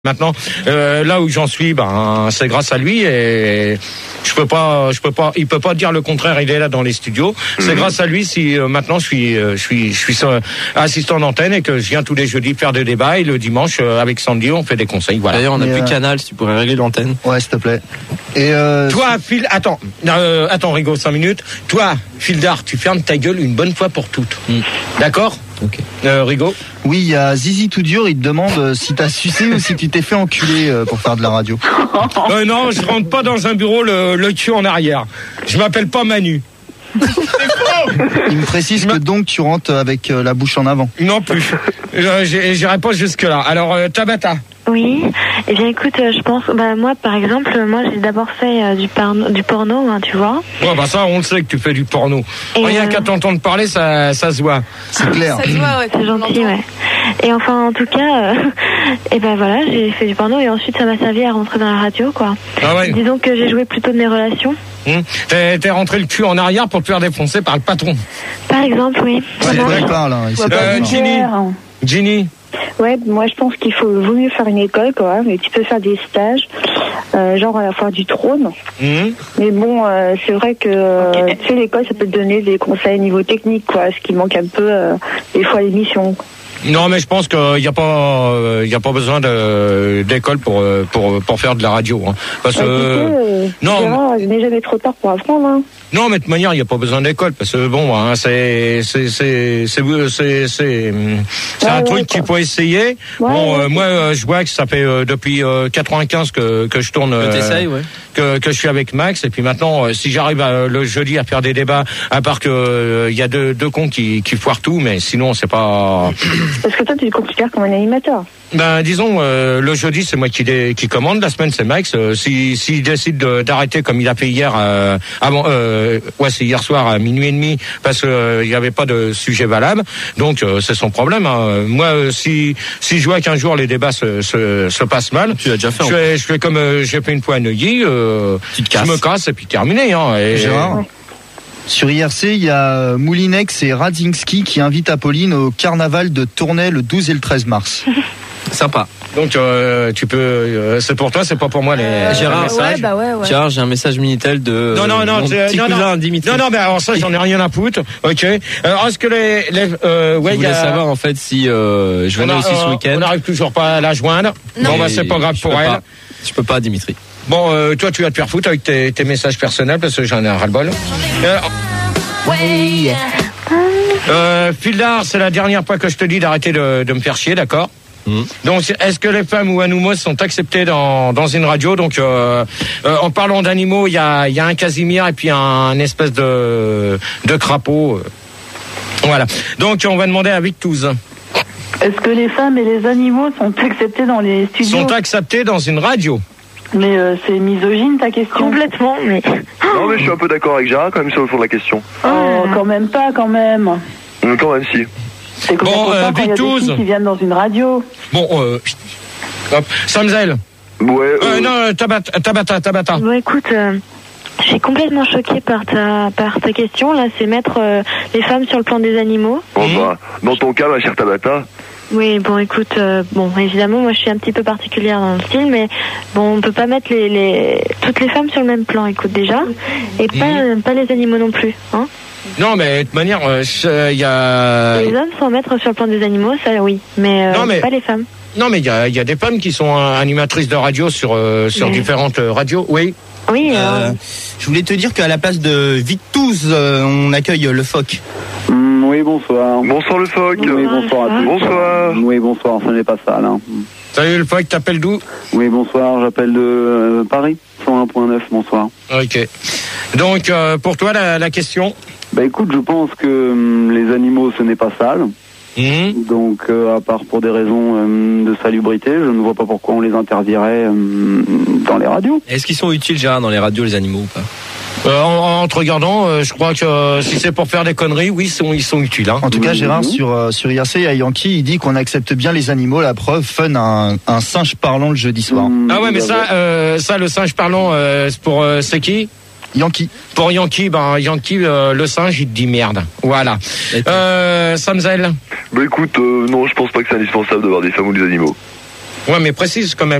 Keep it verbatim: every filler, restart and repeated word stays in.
Maintenant, euh, là où j'en suis, ben c'est grâce à lui et je peux pas, je peux pas, il peut pas dire le contraire. Il est là dans les studios. C'est mmh. grâce à lui si euh, maintenant je suis, euh, je suis, je suis euh, assistant d'antenne et que je viens tous les jeudis faire des débats et le dimanche euh, avec Sandy on fait des conseils. Voilà. D'ailleurs, on a et plus euh... Canal si tu pourrais régler l'antenne. Ouais, s'il te plaît. Et euh... toi, Phil, attends, euh, attends, Rigo, cinq minutes. Toi, Phil Dart, tu fermes ta gueule une bonne fois pour toutes. Mmh. D'accord? Ok. Euh, Rigo. Oui, il y a Zizi tout dur, il te demande euh, si t'as sucé ou si tu t'es fait enculer euh, pour faire de la radio. Euh, non, je rentre pas dans un bureau le, le cul en arrière. Je m'appelle pas Manu. Il me précise que donc tu rentres avec euh, la bouche en avant. Non plus. Je, j'irai pas jusque là. Alors euh, Tabata. Oui, eh bien écoute, euh, je pense, bah moi par exemple, moi j'ai d'abord fait euh, du, parno, du porno, hein, tu vois. Ouais, bah ça on le sait que tu fais du porno. Et Rien euh... qu'à t'entendre parler, ça, ça se voit. C'est clair. Ça se voit, ouais, c'est gentil, ouais. Et enfin en tout cas, euh, et ben voilà, j'ai fait du porno et ensuite ça m'a servi à rentrer dans la radio, quoi. Ah ouais. Disons que j'ai joué plutôt de mes relations. Hum. T'es, t'es rentré le cul en arrière pour te faire défoncer par le patron. Par exemple, oui. Ouais, il parle, hein, il sait euh, pas. Ginny. Ginny. Ouais, moi je pense qu'il faut vaut mieux faire une école, quoi. Mais tu peux faire des stages, euh, genre à la foire du trône. Mmh. Mais bon, euh, c'est vrai que euh, okay. tu sais, l'école, ça peut te donner des conseils au niveau technique, quoi. Ce qui manque un peu euh, des fois à l'émission. Non, mais je pense qu'il n'y a pas, il y a pas besoin de, d'école pour, pour, pour faire de la radio. Hein. Parce que, euh, non, il n'est jamais trop tard pour apprendre. Hein. Non, mais de toute manière, il n'y a pas besoin d'école parce que bon, hein, c'est, c'est, c'est, c'est, c'est, c'est, c'est ouais, un ouais, truc qu'il faut essayer. Ouais, bon, ouais, euh, moi, euh, je vois que ça fait euh, depuis euh, quatre-vingt-quinze que que je tourne, euh, que, ouais. que que je suis avec Max. Et puis maintenant, euh, si j'arrive à, le jeudi à faire des débats, à part que il euh, y a deux deux cons qui qui foirent tout, mais sinon c'est pas. Parce que toi, tu te considères comme un animateur. Ben disons euh, le jeudi c'est moi qui dé, qui commande, la semaine c'est Max. Euh, si s'il décide de, d'arrêter comme il a fait hier euh, avant euh, ouais c'est hier soir à minuit et demi parce que euh, il y avait pas de sujet valable. Donc euh, c'est son problème. Hein. Moi euh, si si je vois qu'un jour les débats se se, se passent mal, tu l'as déjà fait. Je fais, je fais comme euh, j'ai fait une fois à Neuilly, euh, tu te casses. Je me casse et puis terminé. Hein. Et, Gérard. Ouais. Sur I R C, il y a Moulinex et Radzinski qui invitent Apolline au carnaval de Tournai le douze et le treize mars. Sympa. Donc euh, tu peux, euh, c'est pour toi, c'est pas pour moi les, euh, Gérard, les messages. Ouais, bah ouais, ouais. Gérard, j'ai un message Minitel de non non non, mon petit non, cousin non, Dimitri. Non non mais alors ça j'en ai rien à foutre. Ok. Alors est-ce que les, les euh, ouais, je voulais y a... savoir en fait si euh, je venais a, aussi ce week-end. On n'arrive toujours pas à la joindre. Non. Bon bah c'est pas grave pour elle. Pas. Je peux pas, Dimitri. Bon, euh, toi tu vas te faire foutre avec tes, tes messages personnels parce que j'en ai un ras-le-bol. Euh, ouais. Euh, Phil Dart, c'est la dernière fois que je te dis d'arrêter de, de me faire chier, d'accord? Mmh. Donc, est-ce que les femmes ou animaux sont acceptés dans dans une radio? Donc, euh, euh, en parlant d'animaux, il y a il y a un Casimir et puis un, un espèce de de crapaud. Voilà. Donc, on va demander à Victouze. Est-ce que les femmes et les animaux sont acceptés dans les studios? Sont acceptés dans une radio. Mais euh, c'est misogyne ta question. Complètement, mais. Non, mais je suis un peu d'accord avec Gérard quand même sur le fond de la question. Oh, quand même pas, quand même. Mmh, quand même si. C'est comme bon, euh, Victouze qui viennent dans une radio. Bon, euh, hop, Samzel. Ouais. Euh, euh, non, Tabata, Tabata, Tabata. Bon, écoute, euh, je suis complètement choquée par ta par ta question. Là, c'est mettre euh, les femmes sur le plan des animaux. Bon, mmh. bah, dans ton cas, ma chère Tabata. Oui, bon, écoute, euh, bon, évidemment, moi, je suis un petit peu particulière dans le style, mais bon, on peut pas mettre les, les toutes les femmes sur le même plan, écoute déjà, et pas mmh. pas les animaux non plus, hein. Non, mais de toute manière, il euh, y a... Les hommes sont mettre sur le plan des animaux, ça oui, mais, euh, non, mais... pas les femmes. Non, mais il y a, y a des femmes qui sont animatrices de radio sur, euh, sur mais... différentes radios, oui. Oui, euh, euh... Je voulais te dire qu'à la place de Victouze, euh, on accueille le phoque. Mmh, oui, bonsoir. Bonsoir le phoque. Oui, bonsoir à tous. Bonsoir. Oui, bonsoir, ce n'est pas ça, là. Salut le phoque, t'appelles d'où? Oui, bonsoir, j'appelle de euh, Paris, cent un point neuf, bonsoir. Ok. Donc, euh, pour toi, la, la question? Bah écoute, je pense que hum, les animaux, ce n'est pas sale. Mmh. Donc, euh, à part pour des raisons euh, de salubrité, je ne vois pas pourquoi on les interdirait euh, dans les radios. Est-ce qu'ils sont utiles, Gérard, dans les radios, les animaux ou pas? Euh, en, en te regardant, euh, je crois que euh, si c'est pour faire des conneries, oui, ils sont, ils sont utiles. Hein. En tout cas, Gérard, sur, euh, sur I R C, il y a Yankee, il dit qu'on accepte bien les animaux. La preuve, Fun a un, un singe parlant le jeudi soir. Mmh, ah ouais, mais ça, euh, ça, le singe parlant, euh, c'est pour euh, c'est qui? Yankee. Pour Yankee, ben Yankee, euh, le singe, il te dit merde. Voilà. Euh, Samzel. Bah écoute, euh, non, je pense pas que c'est indispensable d'avoir des femmes ou des animaux. Ouais, mais précise quand même.